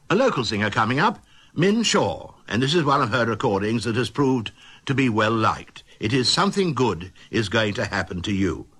A local singer coming up, Min Shaw, and this is one of her recordings that has proved to be well liked. It is Something Good Is Going to Happen to You.